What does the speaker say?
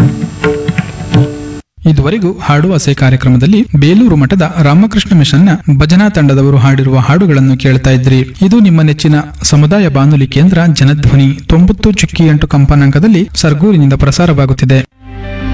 ಇದುವರೆಗೂ ಹಾಡುವಾಸೆ ಕಾರ್ಯಕ್ರಮದಲ್ಲಿ ಬೇಲೂರು ಮಠದ ರಾಮಕೃಷ್ಣ ಮಿಷನ್ನ ಭಜನಾ ತಂಡದವರು ಹಾಡಿರುವ ಹಾಡುಗಳನ್ನು ಕೇಳ್ತಾ ಇದ್ರಿ. ಇದು ನಿಮ್ಮ ನೆಚ್ಚಿನ ಸಮುದಾಯ ಬಾನುಲಿ ಕೇಂದ್ರ ಜನಧ್ವನಿ 90.8 ಕಂಪನಾಂಕದಲ್ಲಿ ಸರ್ಗೂರಿನಿಂದ ಪ್ರಸಾರವಾಗುತ್ತಿದೆ.